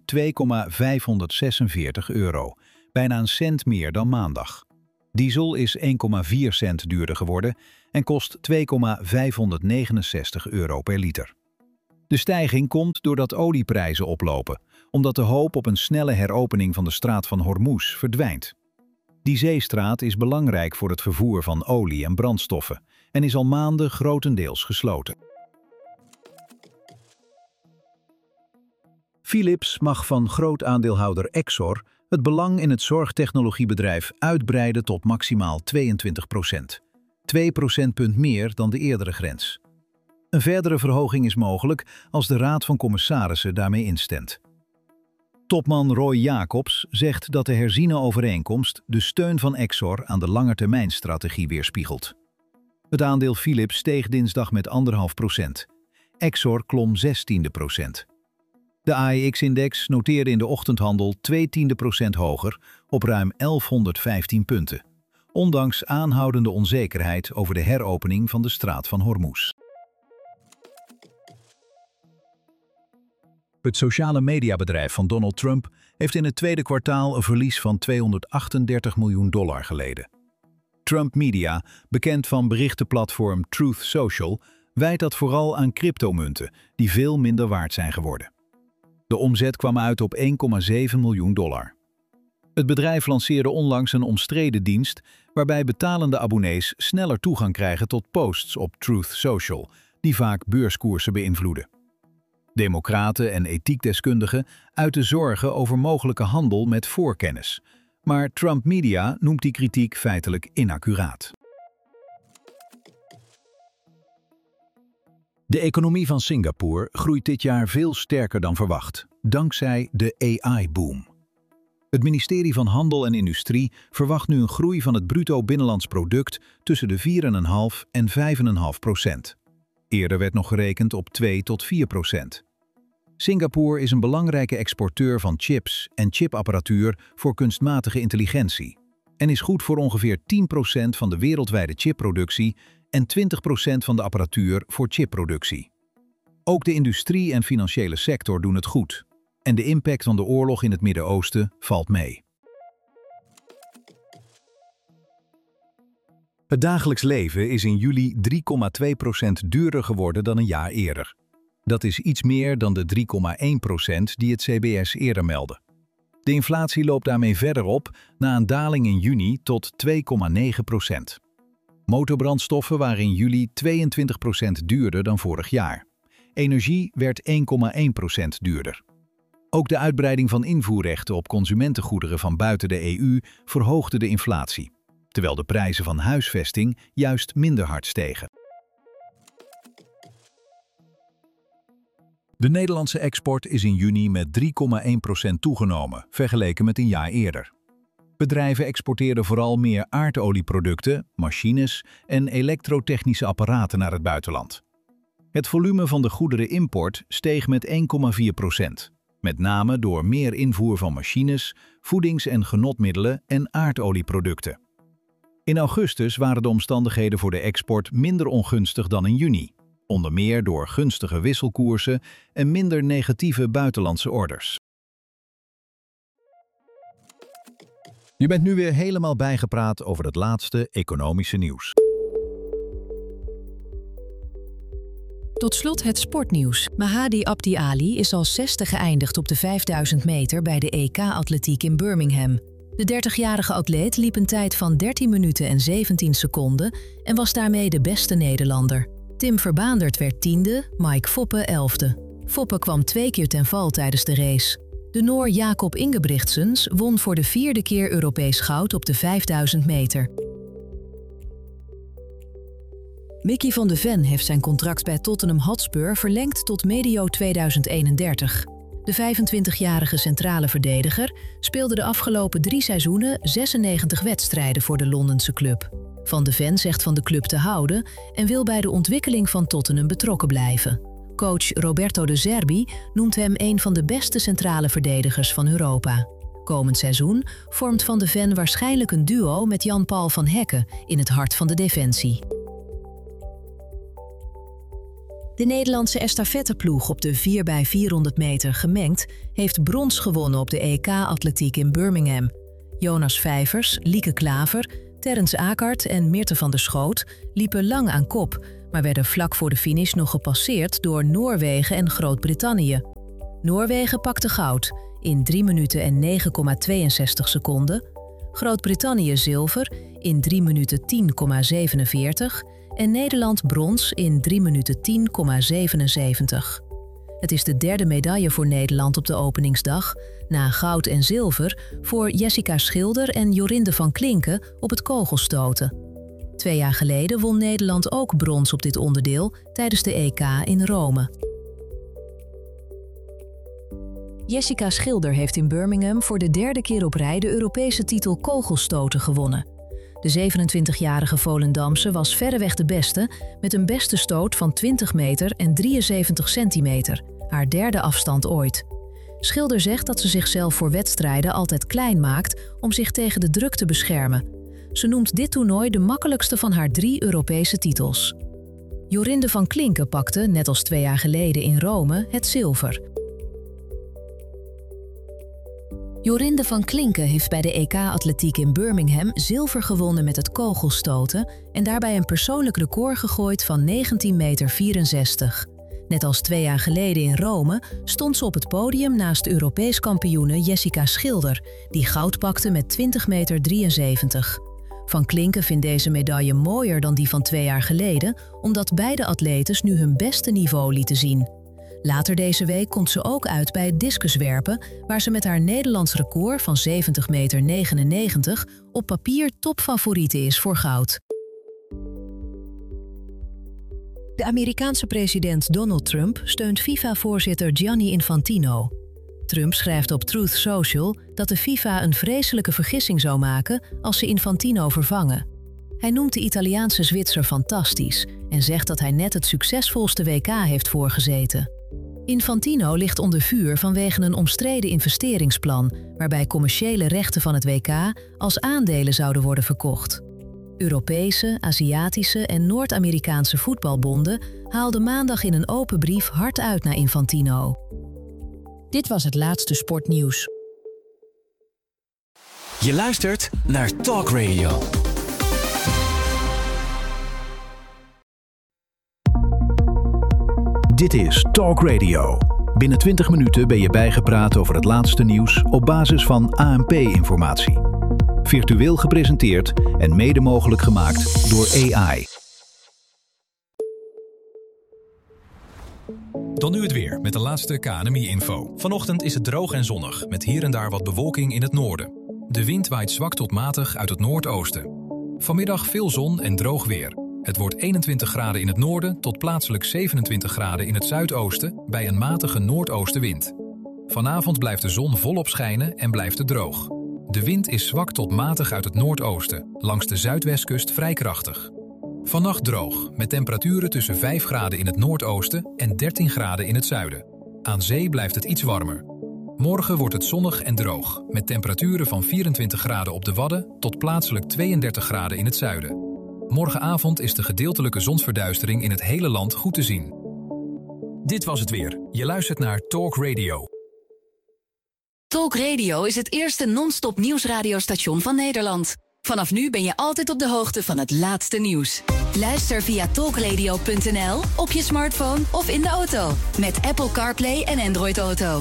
€2,546, bijna een cent meer dan maandag. Diesel is 1,4 cent duurder geworden en kost €2,569 per liter. De stijging komt doordat olieprijzen oplopen, omdat de hoop op een snelle heropening van de straat van Hormuz verdwijnt. Die zeestraat is belangrijk voor het vervoer van olie en brandstoffen en is al maanden grotendeels gesloten. Philips mag van groot aandeelhouder Exor het belang in het zorgtechnologiebedrijf uitbreiden tot maximaal 22%. 2 procentpunt meer dan de eerdere grens. Een verdere verhoging is mogelijk als de Raad van Commissarissen daarmee instemt. Topman Roy Jacobs zegt dat de herziene overeenkomst de steun van Exor aan de langetermijnstrategie weerspiegelt. Het aandeel Philips steeg dinsdag met 1,5%. Exor klom 0,16%. De AEX-index noteerde in de ochtendhandel 0,2% hoger op ruim 1115 punten, ondanks aanhoudende onzekerheid over de heropening van de straat van Hormuz. Het sociale mediabedrijf van Donald Trump heeft in het tweede kwartaal een verlies van $238 miljoen geleden. Trump Media, bekend van berichtenplatform Truth Social, wijt dat vooral aan cryptomunten die veel minder waard zijn geworden. De omzet kwam uit op $1,7 miljoen. Het bedrijf lanceerde onlangs een omstreden dienst waarbij betalende abonnees sneller toegang krijgen tot posts op Truth Social, die vaak beurskoersen beïnvloeden. Democraten en ethiekdeskundigen uiten zorgen over mogelijke handel met voorkennis, maar Trump Media noemt die kritiek feitelijk inaccuraat. De economie van Singapore groeit dit jaar veel sterker dan verwacht, dankzij de AI-boom. Het ministerie van Handel en Industrie verwacht nu een groei van het bruto binnenlands product tussen de 4,5 en 5,5%. Eerder werd nog gerekend op 2 tot 4%. Singapore is een belangrijke exporteur van chips en chipapparatuur voor kunstmatige intelligentie en is goed voor ongeveer 10% van de wereldwijde chipproductie en 20% van de apparatuur voor chipproductie. Ook de industrie en financiële sector doen het goed en de impact van de oorlog in het Midden-Oosten valt mee. Het dagelijks leven is in juli 3,2% duurder geworden dan een jaar eerder. Dat is iets meer dan de 3,1% die het CBS eerder meldde. De inflatie loopt daarmee verder op na een daling in juni tot 2,9%. Motorbrandstoffen waren in juli 22% duurder dan vorig jaar. Energie werd 1,1% duurder. Ook de uitbreiding van invoerrechten op consumentengoederen van buiten de EU verhoogde de inflatie, terwijl de prijzen van huisvesting juist minder hard stegen. De Nederlandse export is in juni met 3,1% toegenomen, vergeleken met een jaar eerder. Bedrijven exporteerden vooral meer aardolieproducten, machines en elektrotechnische apparaten naar het buitenland. Het volume van de goederenimport steeg met 1,4%, met name door meer invoer van machines, voedings- en genotmiddelen en aardolieproducten. In augustus waren de omstandigheden voor de export minder ongunstig dan in juni, onder meer door gunstige wisselkoersen en minder negatieve buitenlandse orders. Je bent nu weer helemaal bijgepraat over het laatste economische nieuws. Tot slot het sportnieuws. Mahdi Abdi Ali is als 6e geëindigd op de 5000 meter bij de EK-atletiek in Birmingham. De 30-jarige atleet liep een tijd van 13 minuten en 17 seconden en was daarmee de beste Nederlander. Tim Verbaandert werd 10e, Mike Foppe 11e. Foppe kwam 2 keer ten val tijdens de race. De Noor Jacob Ingebrigtsens won voor de 4e keer Europees goud op de 5000 meter. Mickey van de Ven heeft zijn contract bij Tottenham Hotspur verlengd tot medio 2031. De 25-jarige centrale verdediger speelde de afgelopen 3 seizoenen 96 wedstrijden voor de Londense club. Van de Ven zegt van de club te houden en wil bij de ontwikkeling van Tottenham betrokken blijven. Coach Roberto De Zerbi noemt hem een van de beste centrale verdedigers van Europa. Komend seizoen vormt Van de Ven waarschijnlijk een duo met Jan-Paul van Hekken in het hart van de defensie. De Nederlandse estafetteploeg op de 4x400 meter gemengd heeft brons gewonnen op de EK-atletiek in Birmingham. Jonas Vijvers, Lieke Klaver, Terrence Akert en Mirte van der Schoot liepen lang aan kop, maar werden vlak voor de finish nog gepasseerd door Noorwegen en Groot-Brittannië. Noorwegen pakte goud in 3 minuten en 9,62 seconden, Groot-Brittannië zilver in 3 minuten 10,47 en Nederland brons in 3 minuten 10,77. Het is de derde medaille voor Nederland op de openingsdag, na goud en zilver voor Jessica Schilder en Jorinde van Klinken op het kogelstoten. 2 jaar geleden won Nederland ook brons op dit onderdeel tijdens de EK in Rome. Jessica Schilder heeft in Birmingham voor de 3e keer op rij de Europese titel kogelstoten gewonnen. De 27-jarige Volendamse was verreweg de beste, met een beste stoot van 20 meter en 73 centimeter, haar 3e afstand ooit. Schilder zegt dat ze zichzelf voor wedstrijden altijd klein maakt om zich tegen de druk te beschermen. Ze noemt dit toernooi de makkelijkste van haar 3 Europese titels. Jorinde van Klinken pakte, net als 2 jaar geleden in Rome, het zilver. Jorinde van Klinken heeft bij de EK-atletiek in Birmingham zilver gewonnen met het kogelstoten en daarbij een persoonlijk record gegooid van 19,64 meter. Net als 2 jaar geleden in Rome stond ze op het podium naast Europees kampioene Jessica Schilder, die goud pakte met 20,73 meter. Van Klinken vindt deze medaille mooier dan die van 2 jaar geleden, omdat beide atletes nu hun beste niveau lieten zien. Later deze week komt ze ook uit bij het discuswerpen, waar ze met haar Nederlands record van 70,99 meter op papier topfavoriete is voor goud. De Amerikaanse president Donald Trump steunt FIFA-voorzitter Gianni Infantino. Trump schrijft op Truth Social dat de FIFA een vreselijke vergissing zou maken als ze Infantino vervangen. Hij noemt de Italiaanse Zwitser fantastisch en zegt dat hij net het succesvolste WK heeft voorgezeten. Infantino ligt onder vuur vanwege een omstreden investeringsplan waarbij commerciële rechten van het WK als aandelen zouden worden verkocht. Europese, Aziatische en Noord-Amerikaanse voetbalbonden haalden maandag in een open brief hard uit naar Infantino. Dit was het laatste sportnieuws. Je luistert naar Talk Radio. Dit is Talk Radio. Binnen 20 minuten ben je bijgepraat over het laatste nieuws op basis van ANP-informatie. Virtueel gepresenteerd en mede mogelijk gemaakt door AI. Dan nu het weer met de laatste KNMI-info. Vanochtend is het droog en zonnig, met hier en daar wat bewolking in het noorden. De wind waait zwak tot matig uit het noordoosten. Vanmiddag veel zon en droog weer. Het wordt 21 graden in het noorden tot plaatselijk 27 graden in het zuidoosten bij een matige noordoostenwind. Vanavond blijft de zon volop schijnen en blijft het droog. De wind is zwak tot matig uit het noordoosten, langs de zuidwestkust vrij krachtig. Vannacht droog, met temperaturen tussen 5 graden in het noordoosten en 13 graden in het zuiden. Aan zee blijft het iets warmer. Morgen wordt het zonnig en droog, met temperaturen van 24 graden op de Wadden tot plaatselijk 32 graden in het zuiden. Morgenavond is de gedeeltelijke zonsverduistering in het hele land goed te zien. Dit was het weer. Je luistert naar Talk Radio. Talk Radio is het eerste non-stop nieuwsradiostation van Nederland. Vanaf nu ben je altijd op de hoogte van het laatste nieuws. Luister via talkradio.nl, op je smartphone of in de auto. Met Apple CarPlay en Android Auto.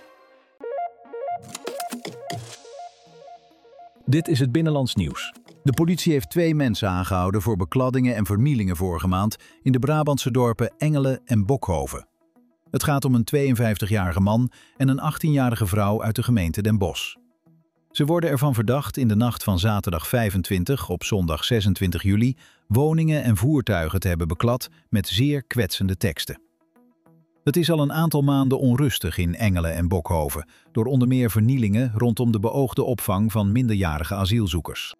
Dit is het Binnenlands Nieuws. De politie heeft 2 mensen aangehouden voor bekladdingen en vernielingen vorige maand in de Brabantse dorpen Engelen en Bokhoven. Het gaat om een 52-jarige man en een 18-jarige vrouw uit de gemeente Den Bosch. Ze worden ervan verdacht in de nacht van zaterdag 25 op zondag 26 juli woningen en voertuigen te hebben beklad met zeer kwetsende teksten. Het is al een aantal maanden onrustig in Engelen en Bokhoven door onder meer vernielingen rondom de beoogde opvang van minderjarige asielzoekers.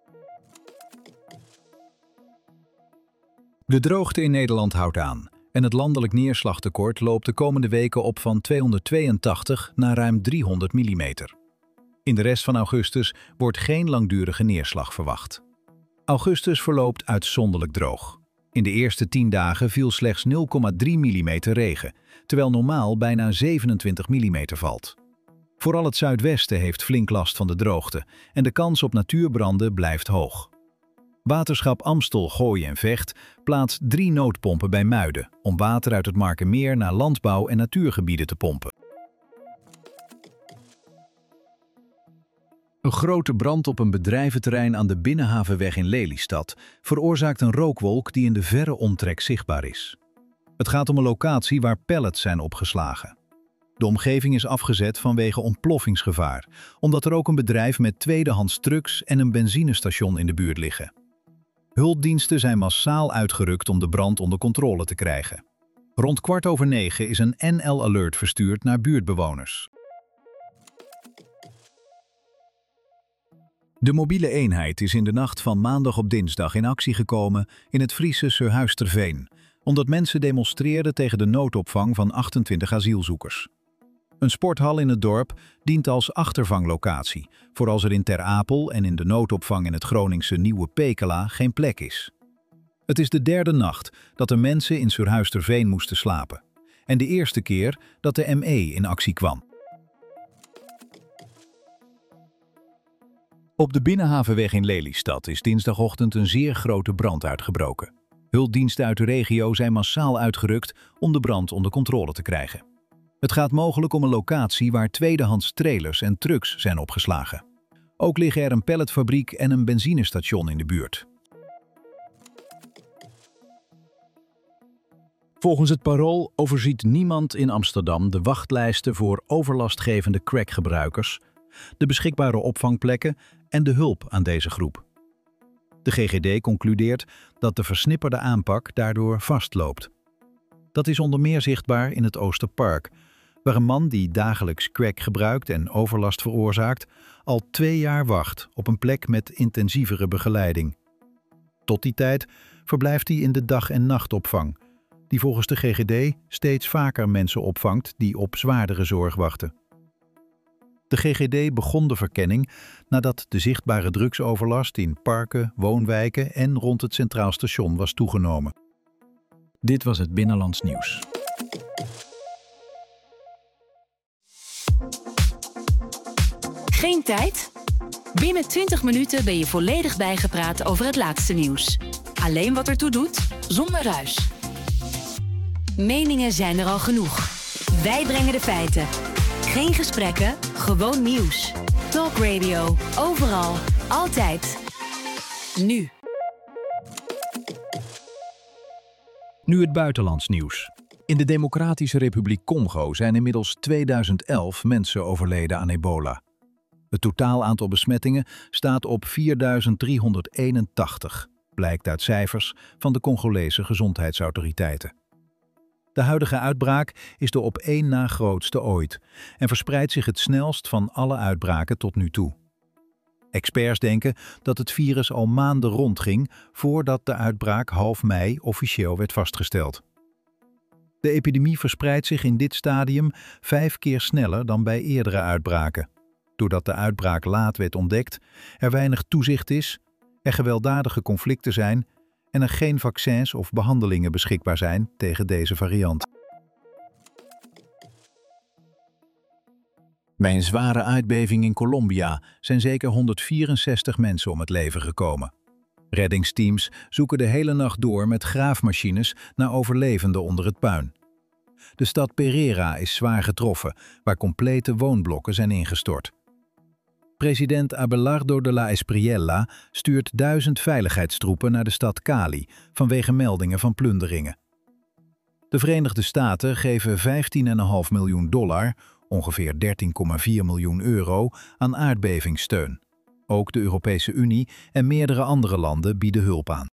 De droogte in Nederland houdt aan en het landelijk neerslagtekort loopt de komende weken op van 282 naar ruim 300 mm. In de rest van augustus wordt geen langdurige neerslag verwacht. Augustus verloopt uitzonderlijk droog. In de eerste 10 dagen viel slechts 0,3 mm regen, terwijl normaal bijna 27 mm valt. Vooral het zuidwesten heeft flink last van de droogte en de kans op natuurbranden blijft hoog. Waterschap Amstel, Gooi en Vecht plaatst 3 noodpompen bij Muiden om water uit het Markermeer naar landbouw- en natuurgebieden te pompen. Een grote brand op een bedrijventerrein aan de Binnenhavenweg in Lelystad veroorzaakt een rookwolk die in de verre omtrek zichtbaar is. Het gaat om een locatie waar pallets zijn opgeslagen. De omgeving is afgezet vanwege ontploffingsgevaar, omdat er ook een bedrijf met tweedehands trucks en een benzinestation in de buurt liggen. Hulpdiensten zijn massaal uitgerukt om de brand onder controle te krijgen. Rond 9:15 is een NL-alert verstuurd naar buurtbewoners. De mobiele eenheid is in de nacht van maandag op dinsdag in actie gekomen in het Friese Surhuisterveen, omdat mensen demonstreerden tegen de noodopvang van 28 asielzoekers. Een sporthal in het dorp dient als achtervanglocatie, voor als er in Ter Apel en in de noodopvang in het Groningse Nieuwe Pekela geen plek is. Het is de 3e nacht dat de mensen in Surhuisterveen moesten slapen en de eerste keer dat de ME in actie kwam. Op de Binnenhavenweg in Lelystad is dinsdagochtend een zeer grote brand uitgebroken. Hulpdiensten uit de regio zijn massaal uitgerukt om de brand onder controle te krijgen. Het gaat mogelijk om een locatie waar tweedehands trailers en trucks zijn opgeslagen. Ook liggen er een palletfabriek en een benzinestation in de buurt. Volgens het Parool overziet niemand in Amsterdam de wachtlijsten voor overlastgevende crackgebruikers, de beschikbare opvangplekken en de hulp aan deze groep. De GGD concludeert dat de versnipperde aanpak daardoor vastloopt. Dat is onder meer zichtbaar in het Oosterpark, waar een man die dagelijks crack gebruikt en overlast veroorzaakt, al 2 jaar wacht op een plek met intensievere begeleiding. Tot die tijd verblijft hij in de dag- en nachtopvang, die volgens de GGD steeds vaker mensen opvangt die op zwaardere zorg wachten. De GGD begon de verkenning nadat de zichtbare drugsoverlast in parken, woonwijken en rond het Centraal Station was toegenomen. Dit was het Binnenlands Nieuws. Geen tijd? Binnen 20 minuten ben je volledig bijgepraat over het laatste nieuws. Alleen wat ertoe doet, zonder ruis. Meningen zijn er al genoeg. Wij brengen de feiten. Geen gesprekken, gewoon nieuws. Talk Radio, overal, altijd. Nu. Nu het buitenlands nieuws. In de Democratische Republiek Congo zijn inmiddels 2011 mensen overleden aan ebola. Het totaal aantal besmettingen staat op 4.381, blijkt uit cijfers van de Congolese gezondheidsautoriteiten. De huidige uitbraak is de op 1 na grootste ooit en verspreidt zich het snelst van alle uitbraken tot nu toe. Experts denken dat het virus al maanden rondging voordat de uitbraak half mei officieel werd vastgesteld. De epidemie verspreidt zich in dit stadium 5 keer sneller dan bij eerdere uitbraken. Doordat de uitbraak laat werd ontdekt, er weinig toezicht is, er gewelddadige conflicten zijn en er geen vaccins of behandelingen beschikbaar zijn tegen deze variant. Bij een zware aardbeving in Colombia zijn zeker 164 mensen om het leven gekomen. Reddingsteams zoeken de hele nacht door met graafmachines naar overlevenden onder het puin. De stad Pereira is zwaar getroffen, waar complete woonblokken zijn ingestort. President Abelardo de la Espriella stuurt 1000 veiligheidstroepen naar de stad Cali vanwege meldingen van plunderingen. De Verenigde Staten geven $15,5 miljoen, ongeveer 13,4 miljoen euro, aan aardbevingssteun. Ook de Europese Unie en meerdere andere landen bieden hulp aan.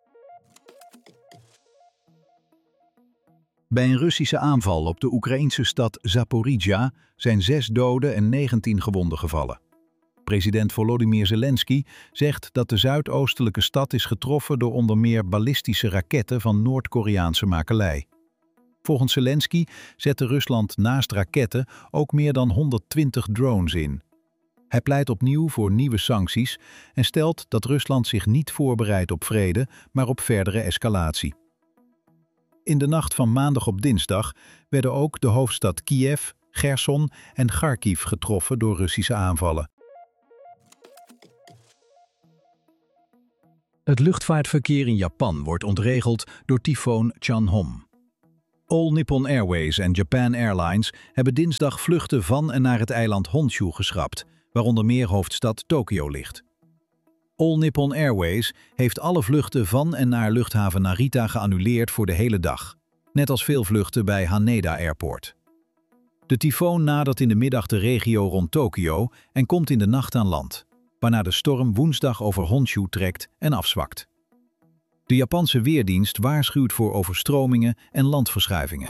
Bij een Russische aanval op de Oekraïnse stad Zaporizhzhia zijn 6 doden en 19 gewonden gevallen. President Volodymyr Zelensky zegt dat de zuidoostelijke stad is getroffen door onder meer ballistische raketten van Noord-Koreaanse makelij. Volgens Zelensky zette Rusland naast raketten ook meer dan 120 drones in. Hij pleit opnieuw voor nieuwe sancties en stelt dat Rusland zich niet voorbereidt op vrede, maar op verdere escalatie. In de nacht van maandag op dinsdag werden ook de hoofdstad Kiev, Gerson en Kharkiv getroffen door Russische aanvallen. Het luchtvaartverkeer in Japan wordt ontregeld door tyfoon Chanhom. All Nippon Airways en Japan Airlines hebben dinsdag vluchten van en naar het eiland Honshu geschrapt, waar onder meer hoofdstad Tokio ligt. All Nippon Airways heeft alle vluchten van en naar luchthaven Narita geannuleerd voor de hele dag, net als veel vluchten bij Haneda Airport. De tyfoon nadert in de middag de regio rond Tokio en komt in de nacht aan land, waarna de storm woensdag over Honshu trekt en afzwakt. De Japanse weerdienst waarschuwt voor overstromingen en landverschuivingen.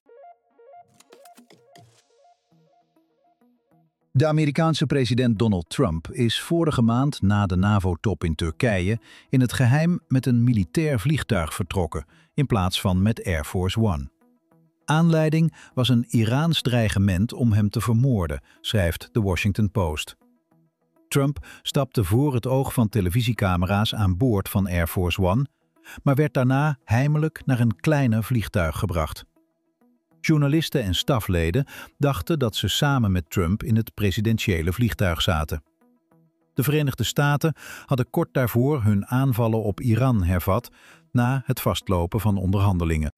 De Amerikaanse president Donald Trump is vorige maand na de NAVO-top in Turkije in het geheim met een militair vliegtuig vertrokken, in plaats van met Air Force One. Aanleiding was een Iraans dreigement om hem te vermoorden, schrijft The Washington Post. Trump stapte voor het oog van televisiecamera's aan boord van Air Force One, maar werd daarna heimelijk naar een kleiner vliegtuig gebracht. Journalisten en stafleden dachten dat ze samen met Trump in het presidentiële vliegtuig zaten. De Verenigde Staten hadden kort daarvoor hun aanvallen op Iran hervat na het vastlopen van onderhandelingen.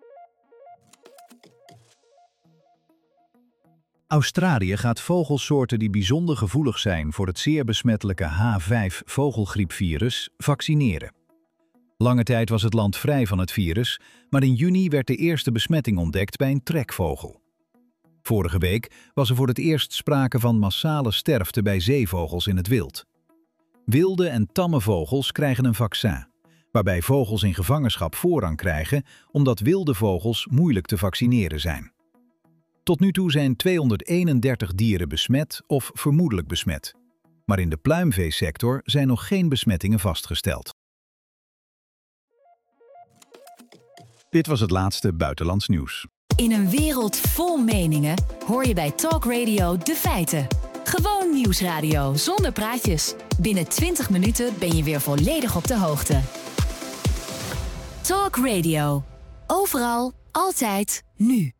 Australië gaat vogelsoorten die bijzonder gevoelig zijn voor het zeer besmettelijke H5-vogelgriepvirus vaccineren. Lange tijd was het land vrij van het virus, maar in juni werd de eerste besmetting ontdekt bij een trekvogel. Vorige week was er voor het eerst sprake van massale sterfte bij zeevogels in het wild. Wilde en tamme vogels krijgen een vaccin, waarbij vogels in gevangenschap voorrang krijgen omdat wilde vogels moeilijk te vaccineren zijn. Tot nu toe zijn 231 dieren besmet of vermoedelijk besmet. Maar in de pluimveesector zijn nog geen besmettingen vastgesteld. Dit was het laatste buitenlands nieuws. In een wereld vol meningen hoor je bij Talk Radio de feiten. Gewoon nieuwsradio zonder praatjes. Binnen 20 minuten ben je weer volledig op de hoogte. Talk Radio. Overal, altijd, nu.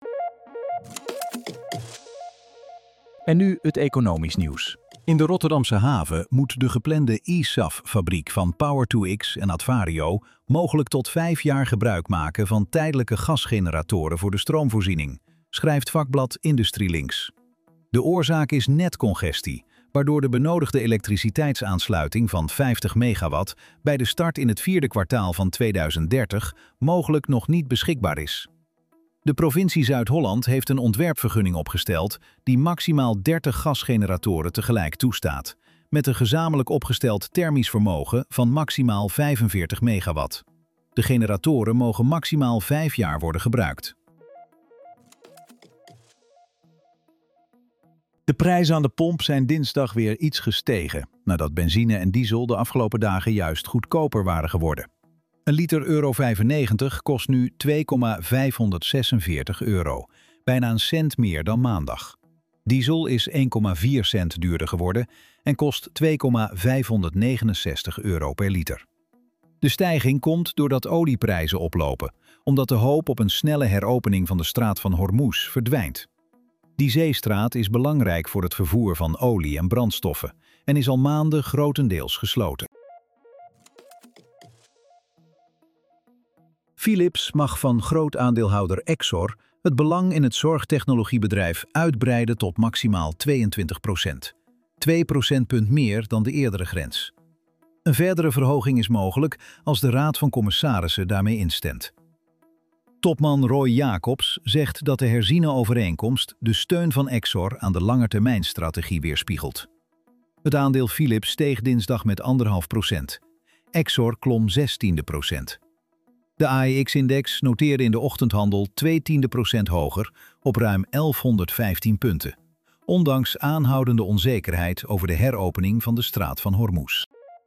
En nu het economisch nieuws. In de Rotterdamse haven moet de geplande eSAF-fabriek van Power2X en Advario mogelijk tot 5 jaar gebruik maken van tijdelijke gasgeneratoren voor de stroomvoorziening, schrijft vakblad IndustrieLinks. De oorzaak is netcongestie, waardoor de benodigde elektriciteitsaansluiting van 50 megawatt bij de start in het 4e kwartaal van 2030 mogelijk nog niet beschikbaar is. De provincie Zuid-Holland heeft een ontwerpvergunning opgesteld die maximaal 30 gasgeneratoren tegelijk toestaat, met een gezamenlijk opgesteld thermisch vermogen van maximaal 45 megawatt. De generatoren mogen maximaal 5 jaar worden gebruikt. De prijzen aan de pomp zijn dinsdag weer iets gestegen, nadat benzine en diesel de afgelopen dagen juist goedkoper waren geworden. Een liter euro 95 kost nu €2,546, bijna een cent meer dan maandag. Diesel is 1,4 cent duurder geworden en kost €2,569 per liter. De stijging komt doordat olieprijzen oplopen, omdat de hoop op een snelle heropening van de straat van Hormuz verdwijnt. Die zeestraat is belangrijk voor het vervoer van olie en brandstoffen en is al maanden grotendeels gesloten. Philips mag van groot aandeelhouder Exor het belang in het zorgtechnologiebedrijf uitbreiden tot maximaal 22%. 2 procentpunt meer dan de eerdere grens. Een verdere verhoging is mogelijk als de Raad van Commissarissen daarmee instemt. Topman Roy Jacobs zegt dat de herziene overeenkomst de steun van Exor aan de langetermijnstrategie weerspiegelt. Het aandeel Philips steeg dinsdag met 1,5%. Exor klom 0,16%. De AEX-index noteerde in de ochtendhandel 0,2% hoger op ruim 1115 punten, ondanks aanhoudende onzekerheid over de heropening van de straat van Hormuz.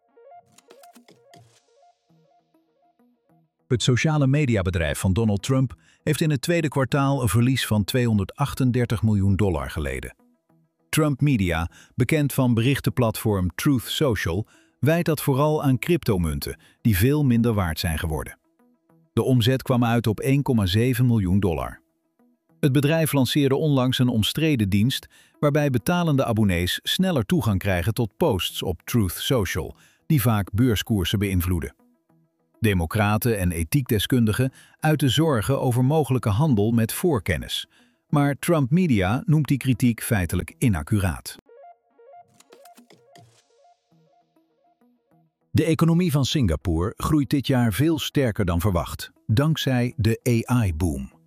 Het sociale mediabedrijf van Donald Trump heeft in het tweede kwartaal een verlies van $238 miljoen geleden. Trump Media, bekend van berichtenplatform Truth Social, wijt dat vooral aan cryptomunten die veel minder waard zijn geworden. De omzet kwam uit op $1,7 miljoen. Het bedrijf lanceerde onlangs een omstreden dienst waarbij betalende abonnees sneller toegang krijgen tot posts op Truth Social, die vaak beurskoersen beïnvloeden. Democraten en ethiekdeskundigen uiten zorgen over mogelijke handel met voorkennis. Maar Trump Media noemt die kritiek feitelijk inaccuraat. De economie van Singapore groeit dit jaar veel sterker dan verwacht, dankzij de AI-boom.